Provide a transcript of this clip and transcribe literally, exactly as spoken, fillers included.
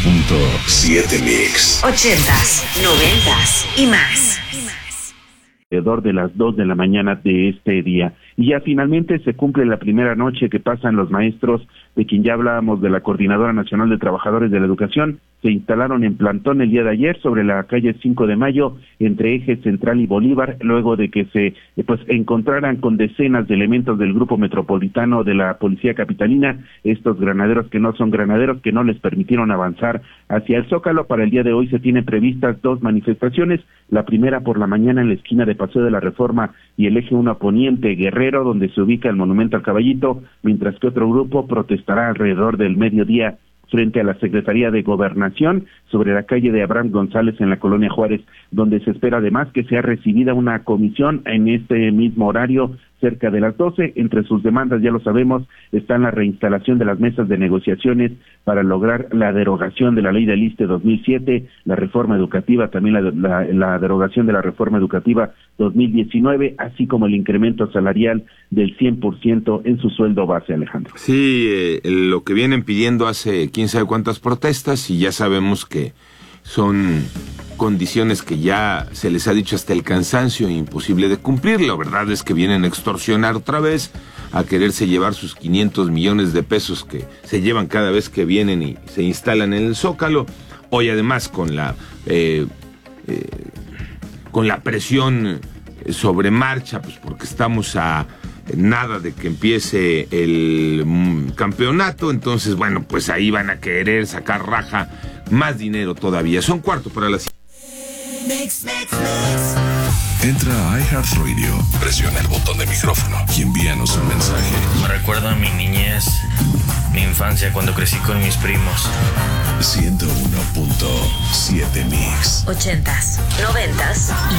punto siete Mix. Ochentas, noventas y más. Alrededor de las dos de la mañana de este día. Y ya finalmente se cumple la primera noche que pasan los maestros, de quien ya hablábamos, de la Coordinadora Nacional de Trabajadores de la Educación. Se instalaron en plantón el día de ayer sobre la calle cinco de mayo, entre Eje Central y Bolívar, luego de que se pues encontraran con decenas de elementos del Grupo Metropolitano de la Policía Capitalina, estos granaderos que no son granaderos, que no les permitieron avanzar hacia el Zócalo. Para el día de hoy se tienen previstas dos manifestaciones, la primera por la mañana en la esquina de Paseo de la Reforma y el Eje uno Poniente Guerrero, donde se ubica el Monumento al Caballito, mientras que otro grupo protestará alrededor del mediodía frente a la Secretaría de Gobernación sobre la calle de Abraham González en la Colonia Juárez, donde se espera además que sea recibida una comisión en este mismo horario cerca de las doce. Entre sus demandas, ya lo sabemos, están la reinstalación de las mesas de negociaciones para lograr la derogación de la ley del ISSSTE dos mil siete, la reforma educativa, también la, la, la derogación de la reforma educativa dos mil diecinueve, así como el incremento salarial del cien por ciento en su sueldo base, Alejandro. Sí, eh, lo que vienen pidiendo hace quién sabe cuántas protestas, y ya sabemos que son condiciones que ya se les ha dicho hasta el cansancio, imposible de cumplir. La verdad es que vienen a extorsionar otra vez, a quererse llevar sus quinientos millones de pesos que se llevan cada vez que vienen y se instalan en el Zócalo. Hoy además con la eh, eh, con la presión sobre marcha, pues porque estamos a nada de que empiece el mm, campeonato, entonces bueno, pues ahí van a querer sacar raja, más dinero todavía. Son cuarto para las... Mix, mix, mix. Entra a iHeartRadio, presiona el botón de micrófono y envíanos un mensaje. Me recuerda a mi niñez, mi infancia cuando crecí con mis primos. ciento uno punto siete Mix. Ochentas, noventas y